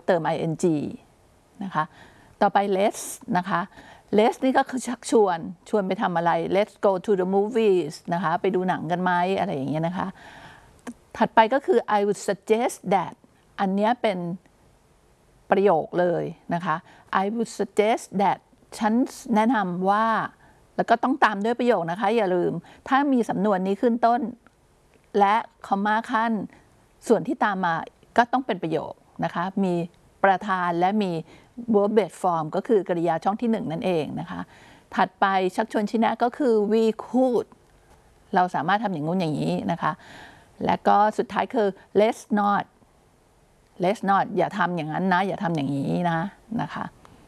เติม ing นะคะต่อไป let's นะคะ let's นี่ก็คือชักชวนไปทำอะไร let's go to the movies นะคะไปดูหนังกันไหมอะไรอย่างเงี้ยนะคะถัดไปก็คือ I would suggest that อันนี้เป็นประโยคเลยนะคะ I would suggest that ฉันแนะนำว่าแล้วก็ต้องตามด้วยประโยคนะคะอย่าลืมถ้ามีสำนวนนี้ขึ้นต้นและคอมมาขั้นส่วนที่ตามมาก็ต้องเป็นประโยคนะคะมีประธานและมี verb based form ก็คือกริยาช่องที่1นั่นเองนะคะถัดไปชักชวนชี้แนะก็คือ we could เราสามารถทำอย่างงู้นอย่างนี้นะคะและก็สุดท้ายคือ let's not อย่าทำอย่างนั้นนะอย่าทำอย่างนี้นะคะ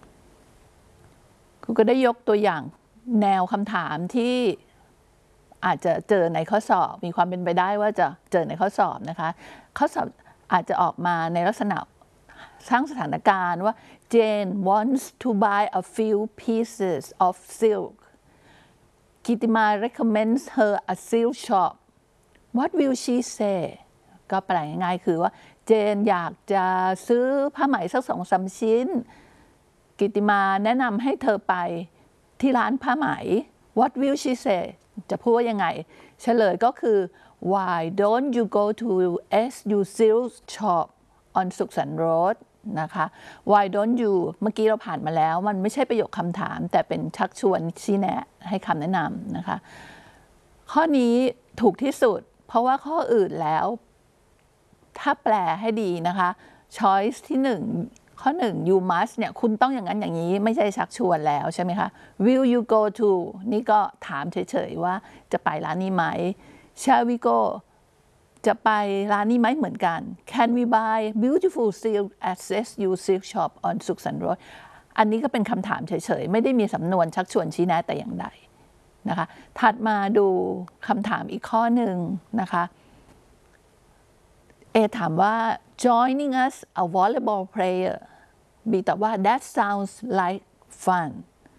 คุณก็ได้ยกตัวอย่างแนวคำถามที่อาจจะเจอในข้อสอบมีความเป็นไปได้ว่าจะเจอในข้อสอบนะคะข้อสอบอาจจะออกมาในลักษณะสร้างสถานการณ์ว่า Jane wants to buy a few pieces of silk Kitima recommends her a silk shop What will she say ก็แปลง่ายๆคือว่าเจนอยากจะซื้อผ้าไหมสัก2-3 ชิ้นกิติมาแนะนำให้เธอไปที่ร้านผ้าไหม What will she say จะพูดว่ายังไงเฉลยก็คือ Why don't you go to SU Silk Shop on สุขสันต์ Road นะคะ Why don't you เมื่อกี้เราผ่านมาแล้วมันไม่ใช่ประโยคคำถามแต่เป็นชักชวนชี้แนะให้คำแนะนำนะคะข้อนี้ถูกที่สุดเพราะว่าข้ออื่นแล้วถ้าแปลให้ดีนะคะ choice ที่1ข้อ1 you must เนี่ยคุณต้องอย่างนั้นอย่างนี้ไม่ใช่ชักชวนแล้วใช่ไหมคะ will you go to นี่ก็ถามเฉยๆว่าจะไปร้านนี้ไหม shall we go จะไปร้านนี้ไหมเหมือนกัน can we buy beautiful silk at SU Silk Shop on สุขสันต์ Road อันนี้ก็เป็นคำถามเฉยๆไม่ได้มีสำนวนชักชวนชี้แนะแต่อย่างใดนะคะถัดมาดูคำถามอีกข้อหนึ่งนะคะถามว่า joining us a volleyball player B ตอบว่า that sounds like fun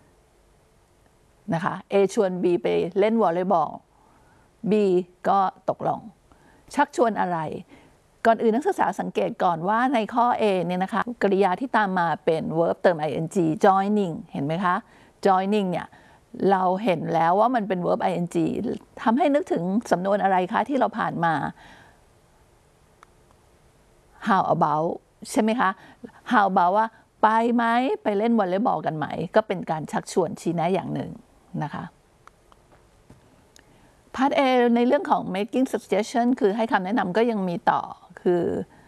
นะคะ A ชวน B ไปเล่นวอลเลย์บอล B ก็ตกลงชักชวนอะไรก่อนอื่นนักศึกษาสังเกตก่อนว่าในข้อ A เนี่ยนะคะกริยาที่ตามมาเป็น verb เติม ing joining เห็นไหมคะ joining เนี่ยเราเห็นแล้วว่ามันเป็น verb ing ทำให้นึกถึงสำนวนอะไรคะที่เราผ่านมา how about ใช่ไหมคะ how about ว่าไปไหมไปเล่นวอลเลย์บอลกันไหมก็เป็นการชักชวนชี้แนะอย่างหนึ่งนะคะพาร์ท A ในเรื่องของ making suggestion คือให้คำแนะนำก็ยังมีต่อคือ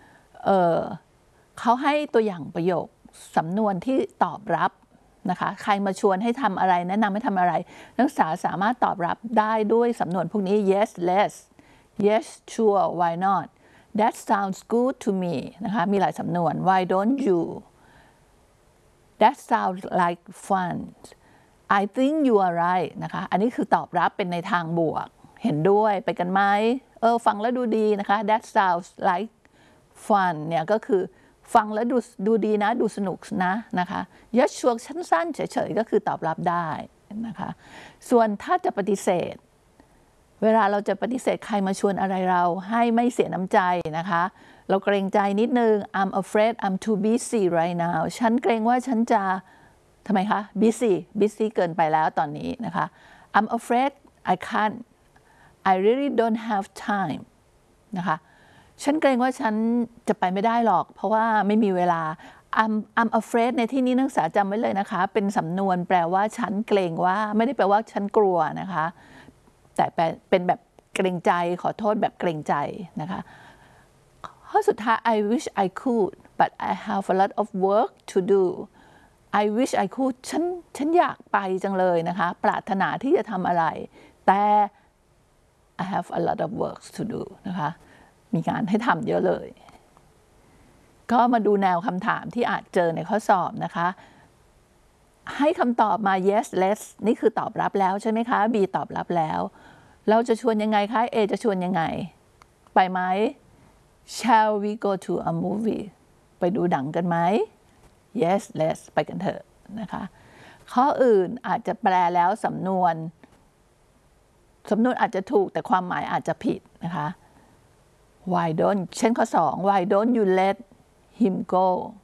เขาให้ตัวอย่างประโยคสำนวนที่ตอบรับนะคะใครมาชวนให้ทำอะไรแนะนำให้ทำอะไรนักศึกษาสามารถตอบรับได้ด้วยสำนวนพวกนี้ yes let's yes sure why not that sounds good to me นะคะมีหลายสำนวน why don't you that sounds like fun I think you are right นะคะอันนี้คือตอบรับเป็นในทางบวกเห็นด้วยไปกันไหมฟังแล้วดูดีนะคะ that sounds like fun เนี่ยก็คือฟังแล้วดูดีนะดูสนุกนะคะยัดชวกสั้นๆเฉยๆก็คือตอบรับได้นะคะส่วนถ้าจะปฏิเสธเวลาเราจะปฏิเสธใครมาชวนอะไรเราให้ไม่เสียน้ำใจนะคะเราเกรงใจนิดนึง I'm afraid I'm too busy right now ฉันเกรงว่าฉันจะทำไมคะ busy เกินไปแล้วตอนนี้นะคะ I'm afraid I can't I really don't have time นะคะฉันเกรงว่าฉันจะไปไม่ได้หรอกเพราะว่าไม่มีเวลา I'm afraid ในที่นี้นักศึกษาจำไว้เลยนะคะเป็นสำนวนแปลว่าฉันเกรงว่าไม่ได้แปลว่าฉันกลัวนะคะแต่เป็นแบบเกรงใจขอโทษแบบเกรงใจนะคะข้อสุดท้าย I wish I could but I have a lot of work to do I wish I could ฉันอยากไปจังเลยนะคะปรารถนาที่จะทำอะไรแต่ I have a lot of work to do นะคะมีงานให้ทำเยอะเลยก็มาดูแนวคำถามที่อาจเจอในข้อสอบนะคะให้คำตอบมา yes let's นี่คือตอบรับแล้วใช่ไหมคะ B ตอบรับแล้วเราจะชวนยังไงคะ A จะชวนยังไงไปไหม Shall we go to a movie ไปดูหนังกันไหม Yes let's ไปกันเถอะนะคะข้ออื่นอาจจะแปลแล้วสำนวนอาจจะถูกแต่ความหมายอาจจะผิดนะคะ Why don't เช่นข้อ2 Why don't you let him go